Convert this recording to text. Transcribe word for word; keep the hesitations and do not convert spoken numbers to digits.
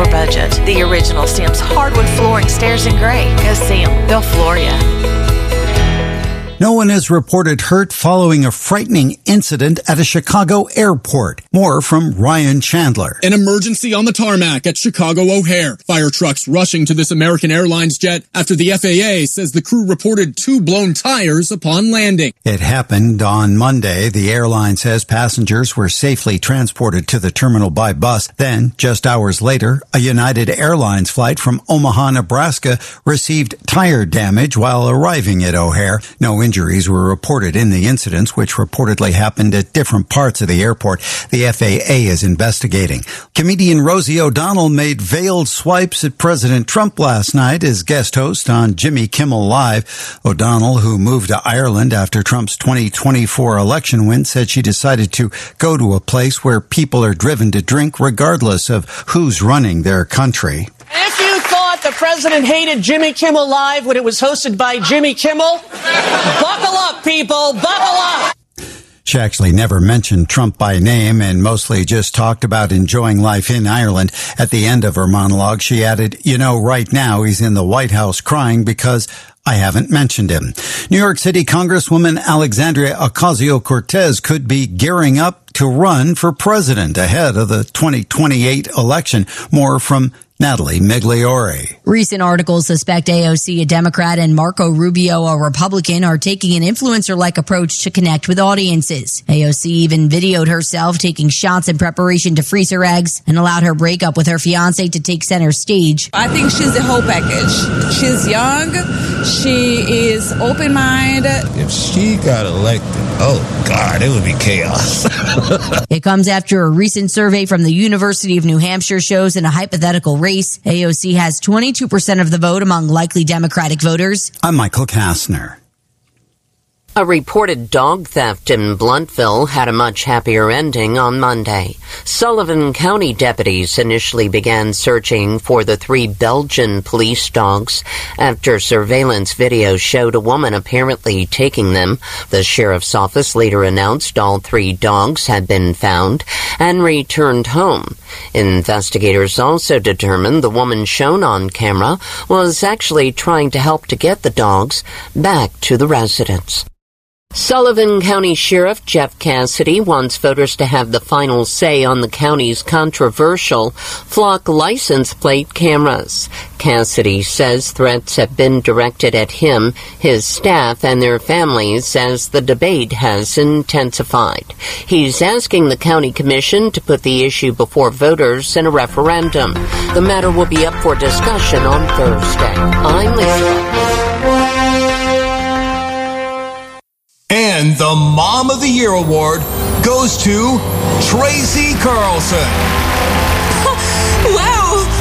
your budget. The original Sims hardwood flooring, stairs, and gray. Go see them. They'll floor you. No one is reported hurt following a frightening incident at a Chicago airport. More from Ryan Chandler. An emergency on the tarmac at Chicago O'Hare. Fire trucks rushing to this American Airlines jet after the F A A says the crew reported two blown tires upon landing. It happened on Monday. The airline says passengers were safely transported to the terminal by bus. Then, just hours later, a United Airlines flight from Omaha, Nebraska received tire damage while arriving at O'Hare. No injuries were reported in the incidents, which reportedly happened at different parts of the airport. The F A A is investigating. Comedian Rosie O'Donnell made veiled swipes at President Trump last night as guest host on Jimmy Kimmel Live. O'Donnell, who moved to Ireland after Trump's twenty twenty-four election win, said she decided to go to a place where people are driven to drink regardless of who's running their country. If you thought the president hated Jimmy Kimmel Live when it was hosted by Jimmy Kimmel, buckle up, people, buckle up. She actually never mentioned Trump by name and mostly just talked about enjoying life in Ireland. At the end of her monologue, she added, you know, right now he's in the White House crying because I haven't mentioned him. New York City Congresswoman Alexandria Ocasio-Cortez could be gearing up to run for president ahead of the twenty twenty-eight election. More from Natalie Migliore. Recent articles suspect A O C, a Democrat, and Marco Rubio, a Republican, are taking an influencer-like approach to connect with audiences. A O C even videoed herself taking shots in preparation to freeze her eggs and allowed her breakup with her fiancé to take center stage. I think she's the whole package. She's young. She is open-minded. If she got elected, oh, God, it would be chaos. It comes after a recent survey from the University of New Hampshire shows in a hypothetical race, A O C has twenty-two percent of the vote among likely Democratic voters. I'm Michael Kastner. A reported dog theft in Blountville had a much happier ending on Monday. Sullivan County deputies initially began searching for the three Belgian police dogs after surveillance video showed a woman apparently taking them. The sheriff's office later announced all three dogs had been found and returned home. Investigators also determined the woman shown on camera was actually trying to help to get the dogs back to the residents. Sullivan County Sheriff Jeff Cassidy wants voters to have the final say on the county's controversial flock license plate cameras. Cassidy says threats have been directed at him, his staff, and their families as the debate has intensified. He's asking the county commission to put the issue before voters in a referendum. The matter will be up for discussion on Thursday. I'm Lisa. And the Mom of the Year award goes to Tracy Carlson. Wow,